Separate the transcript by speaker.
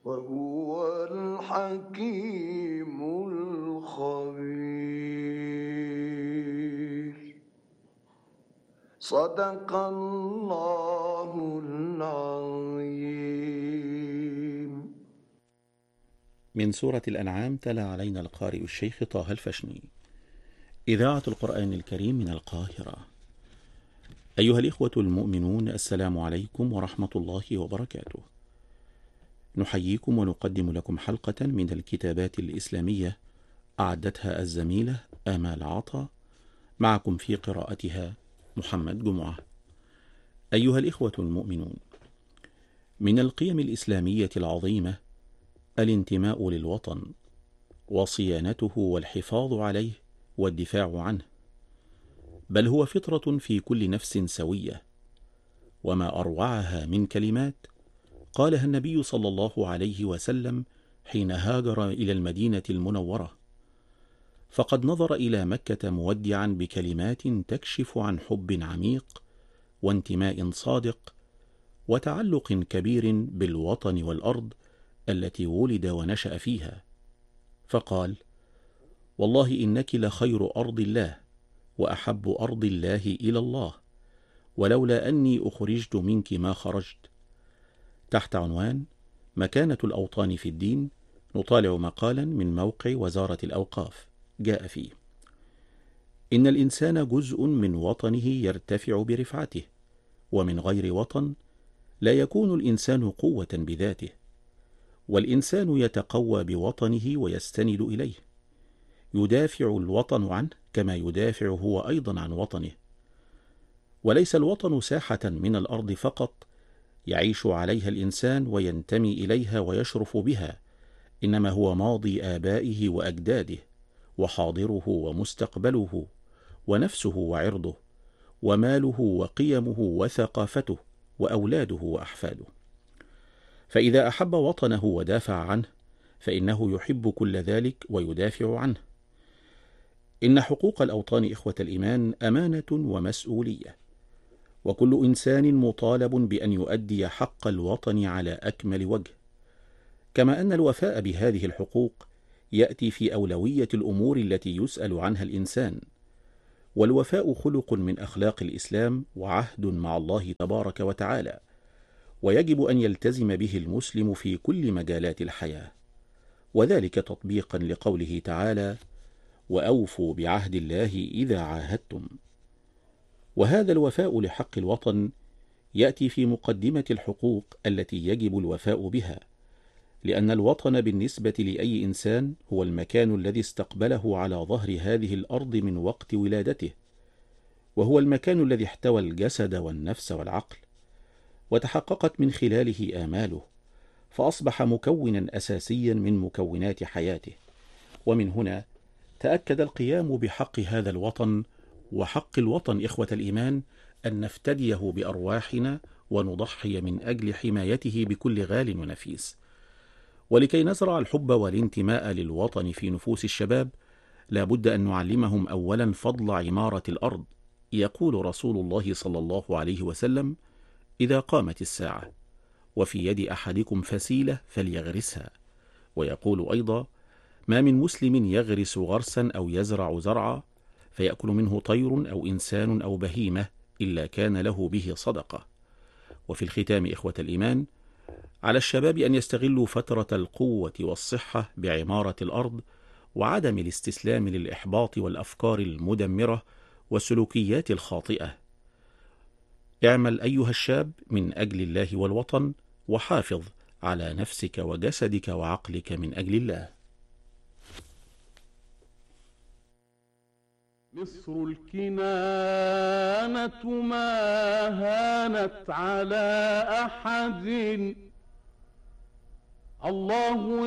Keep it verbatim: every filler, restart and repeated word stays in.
Speaker 1: وهو الحكيم الخبير. صدق الله العظيم.
Speaker 2: من سورة الأنعام تلا علينا القارئ الشيخ طه الفشني. إذاعة القرآن الكريم من القاهرة. أيها الإخوة المؤمنون، السلام عليكم ورحمة الله وبركاته. نحييكم ونقدم لكم حلقة من الكتابات الإسلامية أعدتها الزميلة آمال عطا، معكم في قراءتها محمد جمعة. أيها الإخوة المؤمنون، من القيم الإسلامية العظيمة الانتماء للوطن وصيانته والحفاظ عليه والدفاع عنه، بل هو فطرة في كل نفس سوية، وما أروعها من كلمات قالها النبي صلى الله عليه وسلم حين هاجر إلى المدينة المنورة، فقد نظر إلى مكة مودعا بكلمات تكشف عن حب عميق وانتماء صادق وتعلق كبير بالوطن والأرض التي ولد ونشأ فيها، فقال: والله إنك لخير أرض الله وأحب أرض الله إلى الله، ولولا أني أخرجت منك ما خرجت. تحت عنوان مكانة الأوطان في الدين نطالع مقالا من موقع وزارة الأوقاف جاء فيه: إن الإنسان جزء من وطنه يرتفع برفعته، ومن غير وطن لا يكون الإنسان قوة بذاته، والإنسان يتقوى بوطنه ويستند إليه، يدافع الوطن عنه كما يدافع هو أيضا عن وطنه. وليس الوطن ساحة من الأرض فقط يعيش عليها الإنسان وينتمي إليها ويشرف بها، إنما هو ماضي آبائه وأجداده، وحاضره ومستقبله، ونفسه وعرضه، وماله وقيمه وثقافته، وأولاده وأحفاده. فإذا أحب وطنه ودافع عنه فإنه يحب كل ذلك ويدافع عنه. إن حقوق الأوطان إخوة الإيمان أمانة ومسؤولية، وكل إنسان مطالب بأن يؤدي حق الوطن على أكمل وجه، كما أن الوفاء بهذه الحقوق يأتي في أولوية الأمور التي يسأل عنها الإنسان، والوفاء خلق من أخلاق الإسلام وعهد مع الله تبارك وتعالى، ويجب أن يلتزم به المسلم في كل مجالات الحياة، وذلك تطبيقا لقوله تعالى: وأوفوا بعهد الله إذا عاهدتم. وهذا الوفاء لحق الوطن يأتي في مقدمة الحقوق التي يجب الوفاء بها، لأن الوطن بالنسبة لأي إنسان هو المكان الذي استقبله على ظهر هذه الأرض من وقت ولادته، وهو المكان الذي احتوى الجسد والنفس والعقل، وتحققت من خلاله آماله، فأصبح مكونا أساسيا من مكونات حياته. ومن هنا تأكد القيام بحق هذا الوطن وحق الوطن إخوة الإيمان أن نفتديه بأرواحنا ونضحي من أجل حمايته بكل غال ونفيس. ولكي نزرع الحب والانتماء للوطن في نفوس الشباب لا بد أن نعلمهم أولا فضل عمارة الأرض. يقول رسول الله صلى الله عليه وسلم: إذا قامت الساعة وفي يد أحدكم فسيلة فليغرسها. ويقول أيضا: ما من مسلم يغرس غرسا أو يزرع زرعا فيأكل منه طير أو إنسان أو بهيمة إلا كان له به صدقة. وفي الختام إخوة الإيمان، على الشباب أن يستغلوا فترة القوة والصحة بعمارة الأرض، وعدم الاستسلام للإحباط والأفكار المدمرة والسلوكيات الخاطئة. اعمل أيها الشاب من أجل الله والوطن، وحافظ على نفسك وجسدك وعقلك من أجل الله.
Speaker 3: مصر الكنانة ما هانت على أحد. الله